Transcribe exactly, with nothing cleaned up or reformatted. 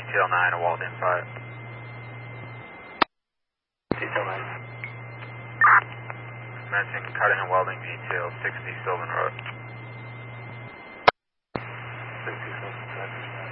Detail nine, a Walden five. Detail nine. Commencing cutting and welding detail, sixty Sylvan Road. sixty Sylvan Road.